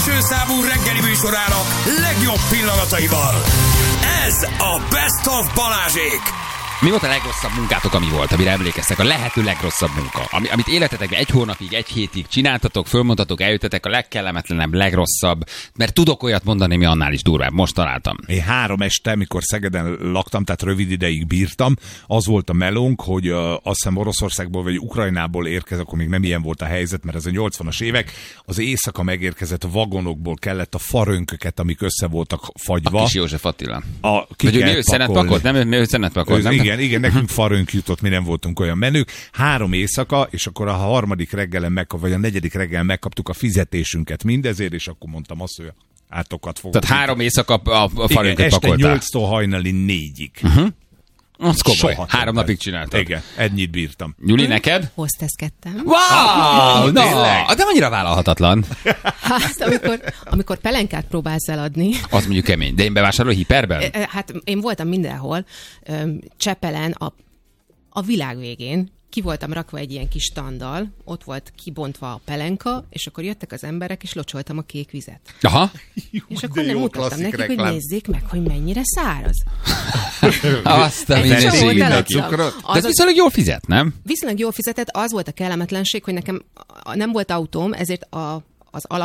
első számú reggeli műsorának legjobb pillanataival. Ez a Best of Balázsék. Mi volt a legrosszabb munkátok, ami volt, amire emlékeztek? A lehető legrosszabb munka. Amit életetekben 1 hónapig, 1 hétig csináltatok, fölmondtatok, eljöttetek, a legkellemetlenebb, legrosszabb, mert tudok olyat mondani, ami annál is durvább. Most találtam. Én 3 este, amikor Szegeden laktam, tehát rövid ideig bírtam, az volt a melónk, hogy azt hiszem Oroszországból vagy Ukrajnából érkezett, akkor még nem ilyen volt a helyzet, mert ez a 80-as évek, az éjszaka megérkezett vagonokból kellett a farönköket, amik össze voltak fagyva. A Kis József Attila. Vagy ő szenetpakolt, nem? Ő szenetpakolt, nem? Igen, nekünk farönk jutott, mi nem voltunk olyan menők. 3 éjszaka, és akkor a 3. reggelen vagy a 4. reggelen megkaptuk a fizetésünket mindezért, és akkor mondtam azt, hogy átokat fogok. Tehát 3 éjszaka a farönköt pakoltál. Este 8-tól hajnali 4-ig. Az komoly. Soha 3 napig csináltad. Igen, ennyit bírtam. Gyuri, neked? Hostesskedtem. Wow! De annyira vállalhatatlan. Hát, amikor pelenkát próbálsz eladni. Az mondjuk kemény. De én bevásároló hiperben? Hát én voltam mindenhol. Csepelen, a világ végén. Ki voltam rakva egy ilyen kis standal, ott volt kibontva a pelenka, és akkor jöttek az emberek, és locsoltam a kék vizet. Aha. És akkor nem mutattam nekik, hogy nézzék meg, hogy mennyire száraz. Azt a mindenségét. De ez viszonylag jól fizet, nem? Viszonylag jól fizetett, az volt a kellemetlenség, hogy nekem nem volt autóm, ezért az